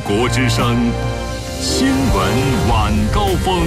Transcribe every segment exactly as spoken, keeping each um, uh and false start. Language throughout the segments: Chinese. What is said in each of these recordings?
国之声新闻晚高峰。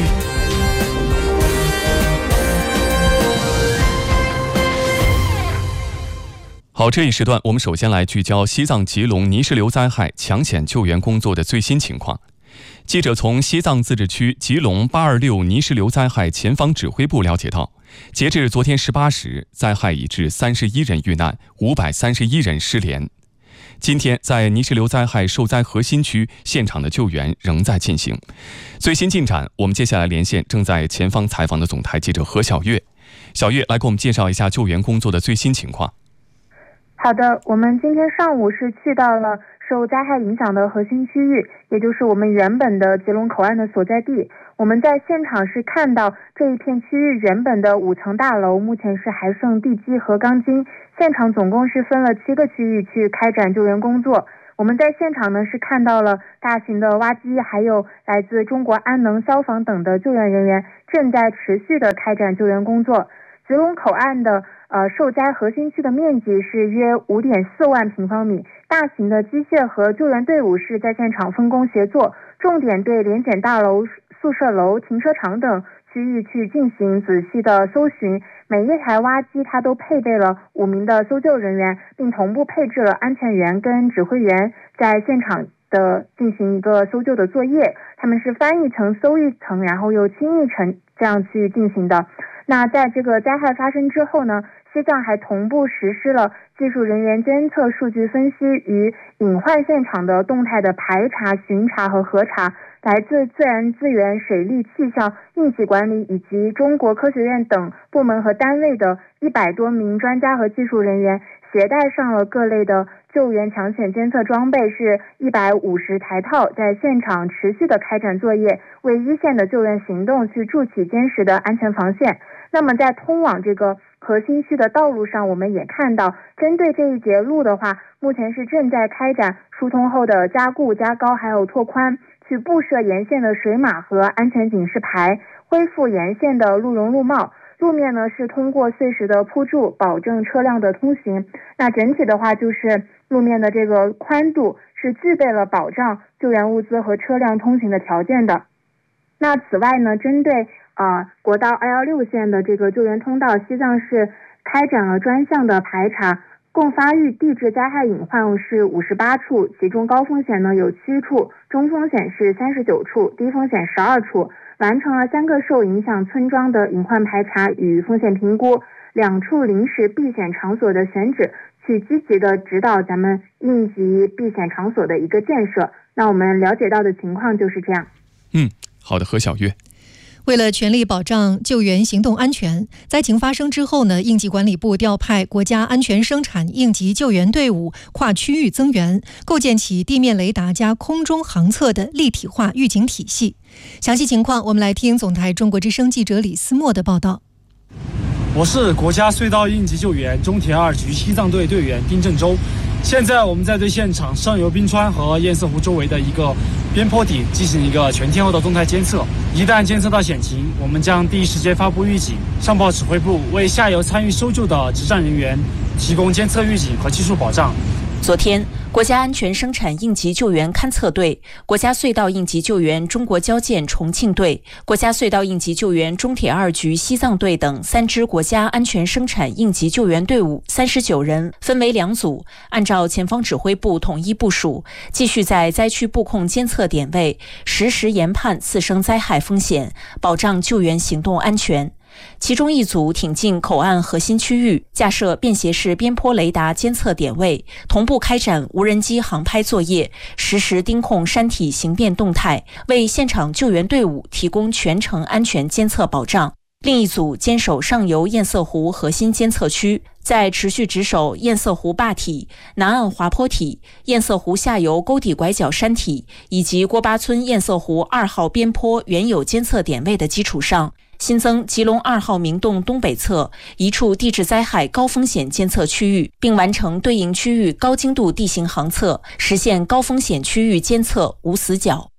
好，这一时段我们首先来聚焦西藏吉隆泥石流灾害抢险救援工作的最新情况。记者从西藏自治区吉隆八二六泥石流灾害前方指挥部了解到，截至昨天十八时，灾害已致三十一人遇难，五百三十一人失联。今天在泥石流灾害受灾核心区，现场的救援仍在进行。最新进展，我们接下来连线正在前方采访的总台记者何小月。小月来给我们介绍一下救援工作的最新情况。 好的，我们今天上午是去到了受灾害影响的核心区域，也就是我们原本的吉隆口岸的所在地。我们在现场是看到这一片区域原本的五层大楼目前是还剩地基和钢筋，现场总共是分了七个区域去开展救援工作。我们在现场呢是看到了大型的挖机，还有来自中国安能消防等的救援人员正在持续的开展救援工作。吉隆口岸的呃受灾核心区的面积是约 五点四万平方米，大型的机械和救援队伍是在现场分工协作，重点对联检大楼、宿舍楼、停车场等区域去进行仔细的搜寻。每一台挖机它都配备了五名的搜救人员，并同步配置了安全员跟指挥员，在现场的进行一个搜救的作业。他们是翻一层搜一层，然后又清一层，这样去进行的。那在这个灾害发生之后呢，西藏还同步实施了技术人员监测、数据分析与隐患现场的动态的排查、巡查和核查。来自自然资源、水利、气象、应急管理以及中国科学院等部门和单位的一百多名专家和技术人员，携带上了各类的救援抢险监测装备，是一百五十台套，在现场持续的开展作业，为一线的救援行动去筑起坚实的安全防线。那么在通往这个核心区的道路上，我们也看到，针对这一节路的话，目前是正在开展疏通后的加固、加高还有拓宽，去布设沿线的水马和安全警示牌，恢复沿线的路容路貌。路面呢是通过碎石的铺筑，保证车辆的通行。那整体的话，就是路面的这个宽度是具备了保障救援物资和车辆通行的条件的。那此外呢，针对呃国道二一六线的这个救援通道，西藏市开展了专项的排查，共发育地质灾害隐患是五十八处，其中高风险呢有七处，中风险是三十九处，低风险十二处，完成了三个受影响村庄的隐患排查与风险评估，两处临时避险场所的选址，去积极的指导咱们应急避险场所的一个建设。那我们了解到的情况就是这样。 嗯，好的，何小月。 为了全力保障救援行动安全，灾情发生之后呢，应急管理部调派国家安全生产应急救援队伍跨区域增援，构建起地面雷达加空中航测的立体化预警体系。详细情况，我们来听总台中国之声记者李思墨的报道。 我是国家隧道应急救援中铁二局西藏队队员丁正洲。现在我们在对现场上游冰川和堰塞湖周围的一个边坡底进行一个全天候的动态监测，一旦监测到险情，我们将第一时间发布预警，上报指挥部，为下游参与搜救的执战人员提供监测预警和技术保障。 昨天，国家安全生产应急救援勘测队、国家隧道应急救援中国交建重庆队、国家隧道应急救援中铁二局西藏队等三支国家安全生产应急救援队伍三十九人，分为两组，按照前方指挥部统一部署，继续在灾区布控监测点位，实时研判次生灾害风险，保障救援行动安全。其中一组挺进口岸核心区域，架设便携式边坡雷达监测点位，同步开展无人机航拍作业，实时盯控山体形变动态，为现场救援队伍提供全程安全监测保障。另一组坚守上游堰塞湖核心监测区，在持续值守堰塞湖坝体、南岸滑坡体、堰塞湖下游沟底拐角山体以及郭巴村堰塞湖二号边坡原有监测点位的基础上，新增吉隆二号明洞东北侧一处地质灾害高风险监测区域，并完成对应区域高精度地形航测，实现高风险区域监测无死角。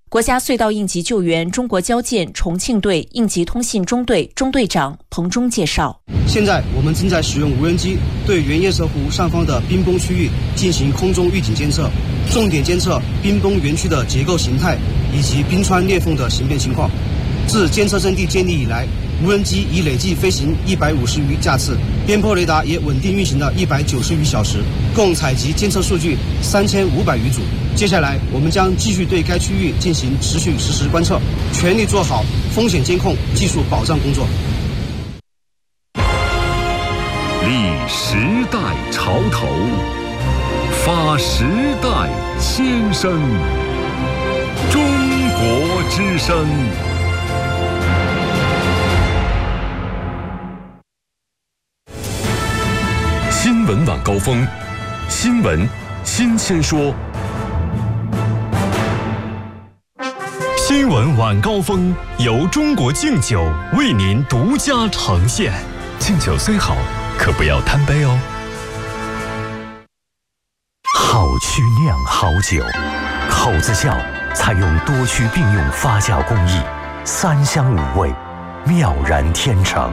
国家隧道应急救援中国交建重庆队应急通信中队中队长彭忠介绍， 现在我们正在使用无人机对原夜色湖上方的冰崩区域进行空中预警监测，重点监测冰崩园区的结构形态以及冰川裂缝的形变情况。自监测阵地建立以来，无人机已累计飞行一百五十余架次，边坡雷达也稳定运行了一百九十余小时，共采集监测数据三千五百余组。接下来，我们将继续对该区域进行持续实时观测，全力做好风险监控、技术保障工作。 立时代潮头，发时代先声，中国之声。新闻晚高峰，新闻新鲜说。 新闻晚高峰由中国敬酒为您独家呈现。 敬酒虽好，可不要贪杯哦。 好曲酿好酒，口子窖采用多区并用发酵工艺，三香五味，妙然天成。